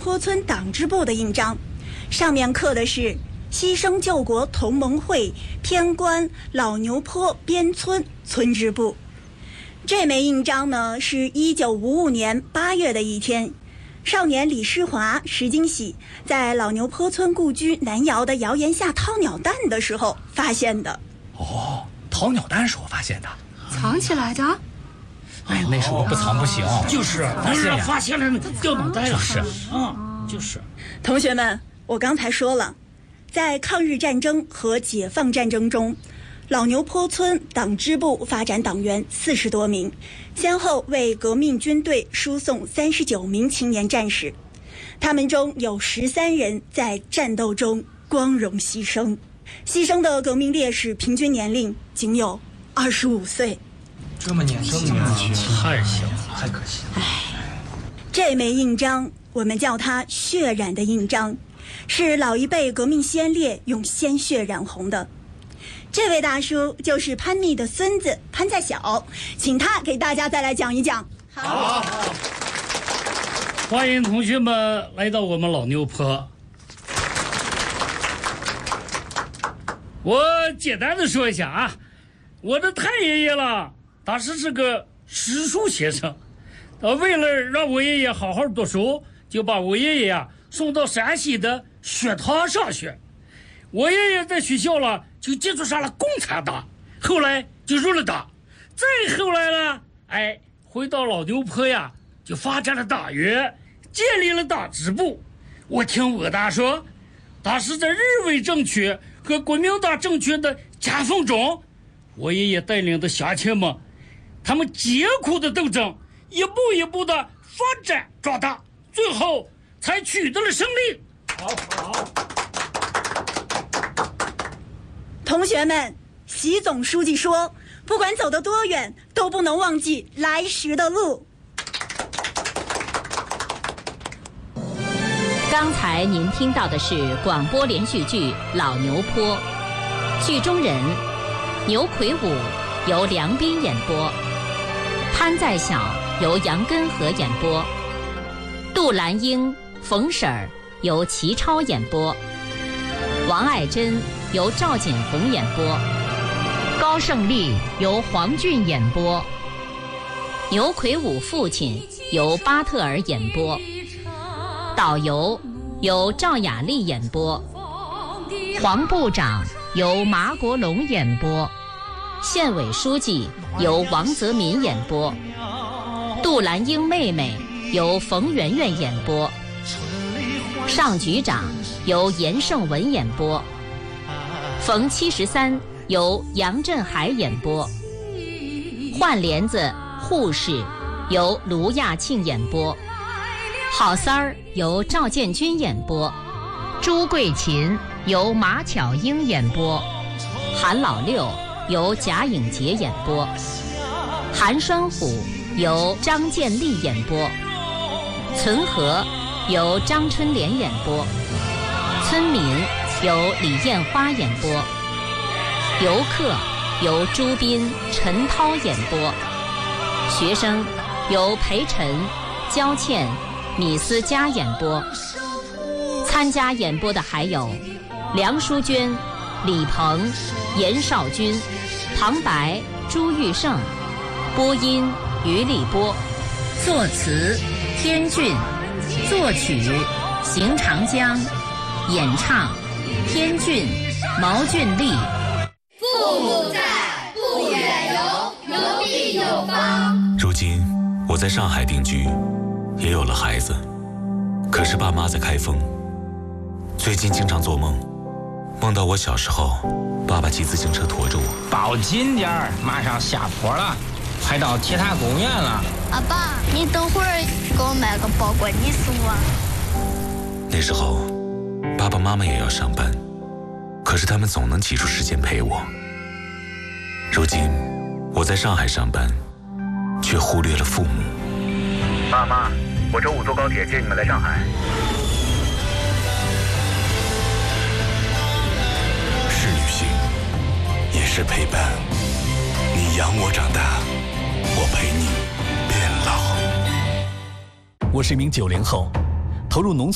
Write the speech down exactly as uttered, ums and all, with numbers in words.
坡村党支部的印章，上面刻的是牺牲救国同盟会偏关老牛坡边村村支部。这枚印章呢，是一九五五年八月的一天，少年李世华、石金喜在老牛坡村故居南窑的窑檐下掏鸟蛋的时候发现的。 哦，掏鸟蛋是我发现的， 藏起来的。 哎，那时候不藏不行。 哦、就是发现呀， 发现了掉脑袋了。 就是啊，就是。 同学们，我刚才说了，在抗日战争和解放战争中，老牛坡村党支部发展党员四十多名，先后为革命军队输送三十九名青年战士，他们中有十三人在战斗中光荣牺牲，牺牲的革命烈士平均年龄仅有二十五岁。 这么年轻， 太小， 太可惜了。 唉，这枚印章我们叫它血染的印章，是老一辈革命先烈用鲜血染红的。这位大叔就是潘密的孙子潘在晓，请他给大家再来讲一讲。 好，好，欢迎同学们来到我们老牛坡。我简单的说一下啊，我的太爷爷了，他是是个史书先生，他为了让我爷爷好好读书，就把我爷爷啊送到山西的学堂上学。我爷爷在学校了就接触上了共产党，后来就入了党，再后来呢，哎，回到老牛坡呀，就发展了党员，建立了党支部。我听我大说，他是在日伪政权和国民党政权的夹缝中，我爷爷带领的乡亲们，他们艰苦的斗争，一步一步的发展壮大，最后才取得了胜利。好好。 同学们，习总书记说，不管走得多远，都不能忘记来时的路。 刚才您听到的是广播连续剧《老牛坡》，剧中人牛魁梧由梁斌演播，潘在晓由杨根和演播，杜兰英、冯婶儿由齐超演播，王爱珍由赵锦红演播，高胜利由黄俊演播，牛魁梧父亲由巴特尔演播，导游由赵雅丽演播，黄部长由马国龙演播，县委书记由王泽民演播，杜兰英妹妹由冯媛媛演播，上局长由严胜文演播，冯七十三由杨振海演播，换帘子护士由卢亚庆演播，郝三儿由赵建军演播，朱桂琴由马巧英演播，韩老六由贾颖杰演播，韩双虎由张建立演播，存和由张春莲演播，村民由李艳花演播，游客由朱斌、陈涛演播，学生由裴晨、焦倩、米思佳演播。参加演播的还有梁淑娟、李鹏、严少军、旁白朱玉胜，播音于立波，作词天俊，作曲邢长江，演唱天俊、毛俊丽。 父母在，不远游，游必有方。 如今我在上海定居，也有了孩子，可是爸妈在开封。最近经常做梦，梦到我小时候，爸爸骑自行车驮着我。 抱紧点儿，马上下坡了，快到铁塔公园了。 阿爸，你等会儿给我买个包裹，你送我。 那时候，爸爸妈妈也要上班，可是他们总能挤出时间陪我。如今，我在上海上班，却忽略了父母。 爸妈，我周五坐高铁接你们来上海。 是旅行，也是陪伴。你养我长大，我陪你变老。 我是一名九零后，投入农村。